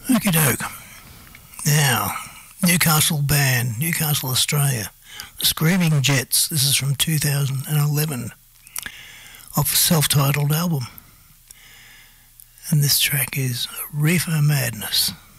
Okie doke. Now, Newcastle band, Newcastle, Australia. The Screaming Jets. This is from 2011 off a self-titled album. And this track is Reefer Madness.